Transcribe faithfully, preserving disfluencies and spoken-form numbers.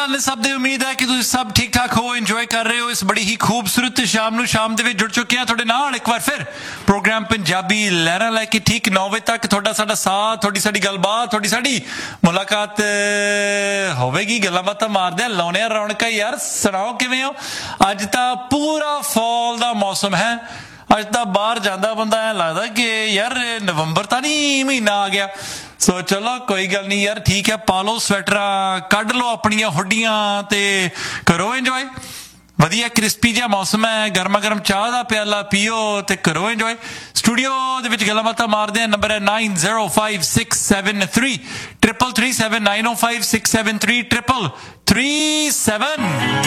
ਹਾਲ ਨੇ ਸਭ ਦੇ? ਉਮੀਦ ਹੈ ਕਿ ਤੁਸੀਂ ਸਭ ਠੀਕ ਠਾਕ ਹੋ, ਇੰਜੋਏ ਕਰ ਰਹੇ ਹੋ ਇਸ ਬੜੀ ਹੀ ਖੂਬਸੂਰਤ ਸ਼ਾਮ ਨੂੰ। ਸ਼ਾਮ ਦੇ ਵਿੱਚ ਜੁੜ ਚੁੱਕੇ ਹਾਂ ਤੁਹਾਡੇ ਨਾਲ ਇੱਕ ਵਾਰ ਫਿਰ ਪ੍ਰੋਗਰਾਮ ਪੰਜਾਬੀ ਲਹਿਰਾਂ ਲੈ ਕੇ ਠੀਕ ਨੌ ਵਜੇ ਤੱਕ ਤੁਹਾਡਾ ਸਾਡਾ ਸਾਥ, ਤੁਹਾਡੀ ਸਾਡੀ ਗੱਲਬਾਤ, ਤੁਹਾਡੀ ਸਾਡੀ ਮੁਲਾਕਾਤ ਹੋਵੇਗੀ। ਗੱਲਾਂ ਬਾਤਾਂ ਮਾਰਦੇ ਆ, ਲਾਉਣੇ ਆ ਰੌਣਕਾਂ। ਯਾਰ ਸੁਣਾਓ ਕਿਵੇਂ ਹੋ? ਅੱਜ ਤਾਂ ਪੂਰਾ ਫਾਲ ਦਾ ਮੌਸਮ ਹੈ। ਅੱਜ ਤਾਂ ਬਾਹਰ ਜਾਂਦਾ ਬੰਦਾ ਐਂ ਲੱਗਦਾ ਕਿ ਯਾਰ ਨਵੰਬਰ ਤਾਂ ਨਹੀਂ ਮਹੀਨਾ ਆ ਗਿਆ। ਸੋ ਚਲੋ ਕੋਈ ਗੱਲ ਨਹੀਂ ਯਾਰ, ਠੀਕ ਹੈ, ਪਾ ਲਓ ਸਵੈਟਰਾਂ, ਕੱਢ ਲਓ ਆਪਣੀਆਂ ਹੁੱਡੀਆਂ ਤੇ ਕਰੋ ਇੰਜੋਏ। ਵਧੀਆ ਕ੍ਰਿਸਪੀ ਜਿਹਾ ਮੌਸਮ ਹੈ, ਗਰਮਾ ਗਰਮ ਚਾਹ ਦਾ ਪਿਆਲਾ ਪੀਓ ਤੇ ਕਰੋ ਇੰਜੋਏ। ਸਟੂਡੀਓ ਦੇ ਵਿੱਚ ਗੱਲਾਂ ਬਾਤਾਂ ਮਾਰਦੇ ਆ। ਨੰਬਰ ਹੈ nine zero five six seven three triple three seven, nine ਓ five six seven three triple three seven.